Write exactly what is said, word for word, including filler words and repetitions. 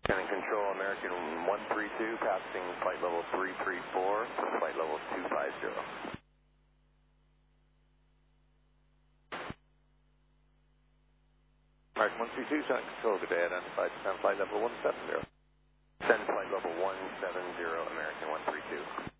Command Control, American one three two, passing flight level three three four, flight level two five zero. American one three two, Command Control, good day, identified descend flight level one seven zero. Send flight level one seven zero, American one three two.